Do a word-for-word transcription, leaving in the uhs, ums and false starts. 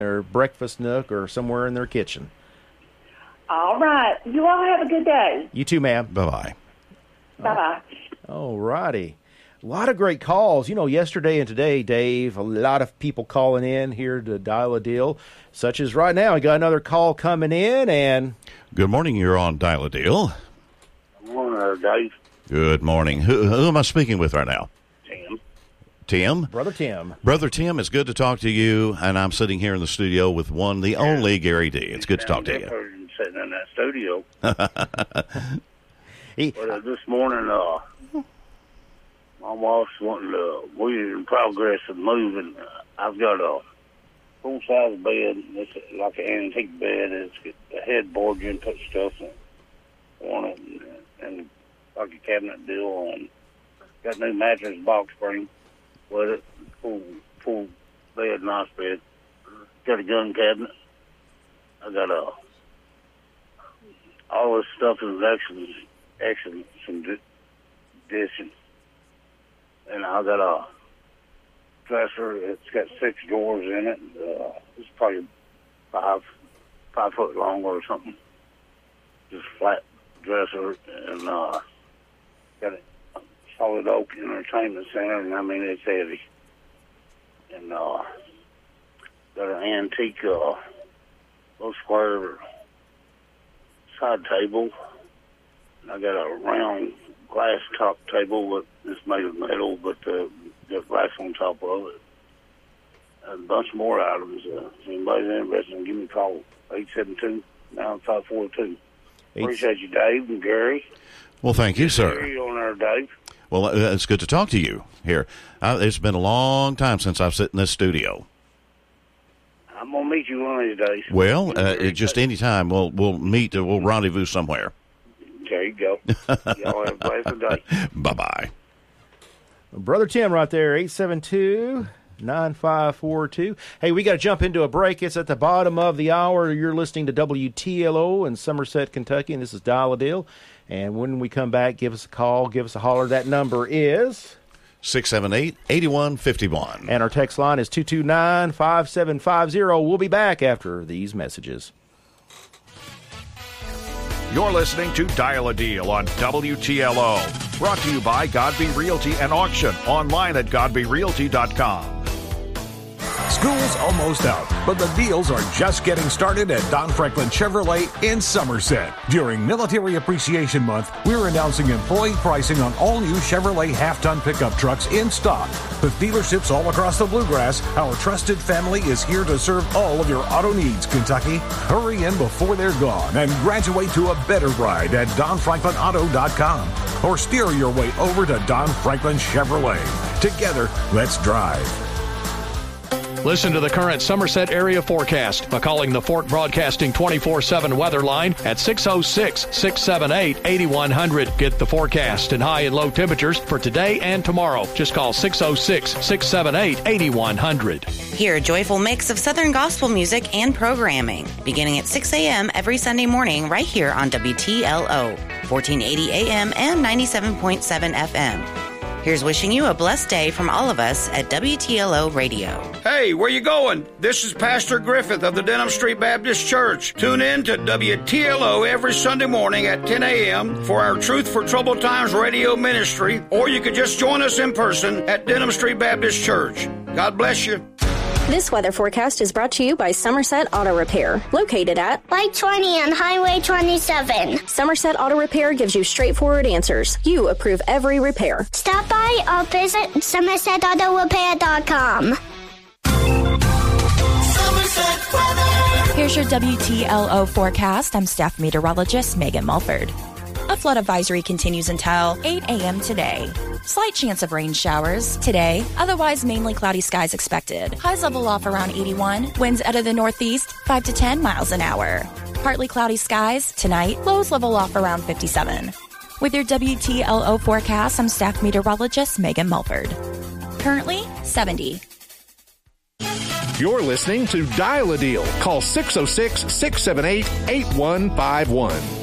their breakfast nook or somewhere in their kitchen. All right. You all have a good day. You too, ma'am. Bye-bye. Bye-bye. All righty. A lot of great calls. You know, yesterday and today, Dave, a lot of people calling in here to dial a deal, such as right now. We got another call coming in, and... Good morning. You're on Dial a Deal. Good morning, Dave. Good morning. Who, who am I speaking with right now? Tim. Tim? Brother Tim. Brother Tim, it's good to talk to you, and I'm sitting here in the studio with one, the only Gary D. It's good to talk to you. Sitting in that studio. he, but uh, this morning, uh, my wife's wanting to, we're in progress of moving. Uh, I've got a full-size bed. It's like an antique bed. It's got a headboard. You can put stuff on it, and, and like a cabinet deal. And got a new mattress box spring with it. Full, full bed, nice bed. Got a gun cabinet. I got a all this stuff is actually, actually some dishes. And I got a dresser. It's got six drawers in it. Uh, it's probably five, five foot long or something. Just flat dresser. And uh, got a solid oak entertainment center. And I mean, it's heavy. And uh, got an antique uh, little square side table. I got a round glass top table with it's made of metal, but uh, got glass on top of it. A bunch more items. Uh, if anybody's interested, give me a call. eight seven two, nine five four two. Appreciate you, Dave and Gary. Well, thank you, sir. Gary on there, Dave. Well, uh, it's good to talk to you here. Uh, it's been a long time since I've sat in this studio. I'm gonna meet you one of these days. Well, uh, just any time we'll we'll meet. Uh, we'll rendezvous somewhere. There you go. Y'all have a blessed day. Bye bye, Brother Tim, right there. Eight seven two nine five four two. Hey, we got to jump into a break. It's at the bottom of the hour. You're listening to W T L O in Somerset, Kentucky, and this is Dial a Deal. And when we come back, give us a call, give us a holler. That number is six seven eight, eight one five one. And our text line is two two nine, five seven five zero. We'll be back after these messages. You're listening to Dial a Deal on W T L O. Brought to you by Godby Realty and Auction. Online at godby realty dot com. School's almost out, but the deals are just getting started at Don Franklin Chevrolet in Somerset. During Military Appreciation Month, we're announcing employee pricing on all new Chevrolet half-ton pickup trucks in stock. With dealerships all across the Bluegrass, our trusted family is here to serve all of your auto needs, Kentucky. Hurry in before they're gone and graduate to a better ride at don franklin auto dot com or steer your way over to Don Franklin Chevrolet. Together, let's drive. Listen to the current Somerset area forecast by calling the Fort Broadcasting twenty-four seven weather line at six oh six, six seven eight, eight one zero zero. Get the forecast and high and low temperatures for today and tomorrow. Just call six oh six, six seven eight, eight one zero zero. Hear a joyful mix of Southern gospel music and programming beginning at six a.m. every Sunday morning right here on W T L O, fourteen eighty A M and ninety-seven point seven F M. Here's wishing you a blessed day from all of us at W T L O Radio. Hey, where you going? This is Pastor Griffith of the Denham Street Baptist Church. Tune in to W T L O every Sunday morning at ten a.m. for our Truth for Troubled Times radio ministry, or you could just join us in person at Denham Street Baptist Church. God bless you. This weather forecast is brought to you by Somerset Auto Repair, located at Light twenty and Highway twenty-seven. Somerset Auto Repair gives you straightforward answers. You approve every repair. Stop by or visit somerset auto repair dot com. Here's your W T L O forecast. I'm staff meteorologist Megan Mulford. A flood advisory continues until eight a.m. today. Slight chance of rain showers today. Otherwise, mainly cloudy skies expected. Highs level off around eighty-one. Winds out of the northeast, five to ten miles an hour. Partly cloudy skies tonight. Lows level off around fifty-seven. With your W T L O forecast, I'm staff meteorologist Megan Mulford. Currently, seventy. You're listening to Dial a Deal. Call six oh six, six seven eight, eight one five one.